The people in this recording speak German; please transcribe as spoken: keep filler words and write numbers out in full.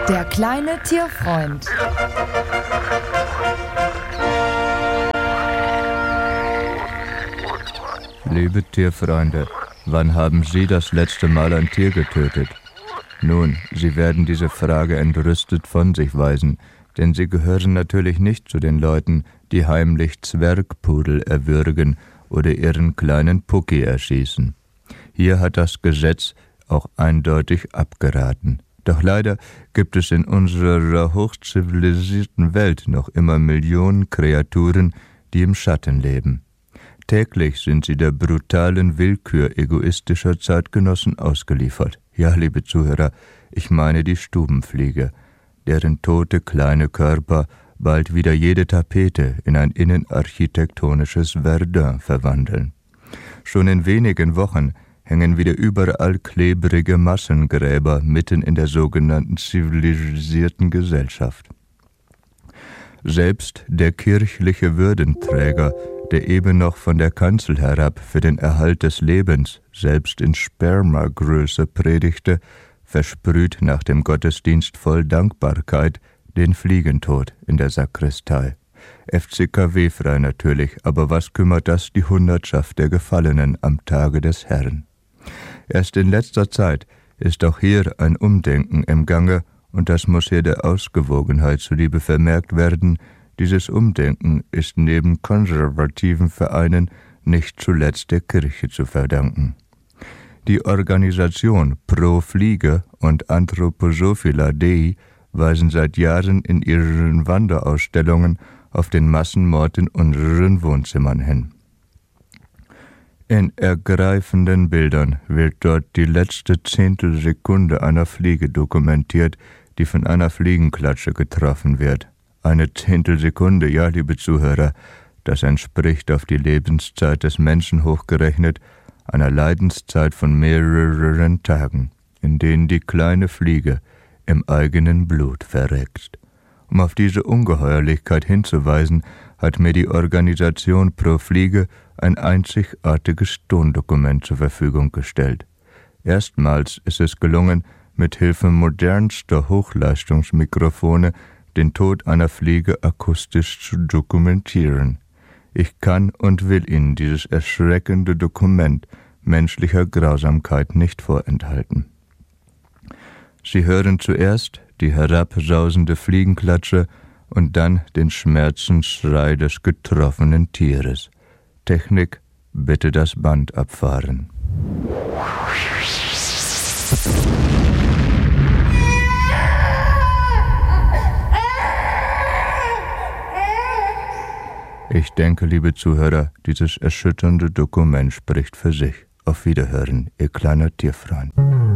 Der kleine Tierfreund. Liebe Tierfreunde, wann haben Sie das letzte Mal ein Tier getötet? Nun, Sie werden diese Frage entrüstet von sich weisen, denn Sie gehören natürlich nicht zu den Leuten, die heimlich Zwergpudel erwürgen oder ihren kleinen Pucki erschießen. Hier hat das Gesetz auch eindeutig abgeraten. Doch leider gibt es in unserer hochzivilisierten Welt noch immer Millionen Kreaturen, die im Schatten leben. Täglich sind sie der brutalen Willkür egoistischer Zeitgenossen ausgeliefert. Ja, liebe Zuhörer, ich meine die Stubenfliege, deren tote kleine Körper bald wieder jede Tapete in ein innenarchitektonisches Verdun verwandeln. Schon in wenigen Wochen hängen wieder überall klebrige Massengräber mitten in der sogenannten zivilisierten Gesellschaft. Selbst der kirchliche Würdenträger, der eben noch von der Kanzel herab für den Erhalt des Lebens selbst in Spermagröße predigte, versprüht nach dem Gottesdienst voll Dankbarkeit den Fliegentod in der Sakristei. F C K W-frei natürlich, aber was kümmert das die Hundertschaft der Gefallenen am Tage des Herrn? Erst in letzter Zeit ist auch hier ein Umdenken im Gange, und das muss hier der Ausgewogenheit zuliebe vermerkt werden. Dieses Umdenken ist neben konservativen Vereinen nicht zuletzt der Kirche zu verdanken. Die Organisation Pro Fliege und Anthroposophila Dei weisen seit Jahren in ihren Wanderausstellungen auf den Massenmord in unseren Wohnzimmern hin. In ergreifenden Bildern wird dort die letzte Zehntelsekunde einer Fliege dokumentiert, die von einer Fliegenklatsche getroffen wird. Eine Zehntelsekunde, ja, liebe Zuhörer, das entspricht auf die Lebenszeit des Menschen hochgerechnet einer Leidenszeit von mehreren Tagen, in denen die kleine Fliege im eigenen Blut verreckt. Um auf diese Ungeheuerlichkeit hinzuweisen, hat mir die Organisation Pro Fliege ein einzigartiges Tondokument zur Verfügung gestellt. Erstmals ist es gelungen, mit Hilfe modernster Hochleistungsmikrofone den Tod einer Fliege akustisch zu dokumentieren. Ich kann und will Ihnen dieses erschreckende Dokument menschlicher Grausamkeit nicht vorenthalten. Sie hören zuerst die herabsausende Fliegenklatsche und dann den Schmerzensschrei des getroffenen Tieres. Technik, bitte das Band abfahren. Ich denke, liebe Zuhörer, dieses erschütternde Dokument spricht für sich. Auf Wiederhören, Ihr kleiner Tierfreund.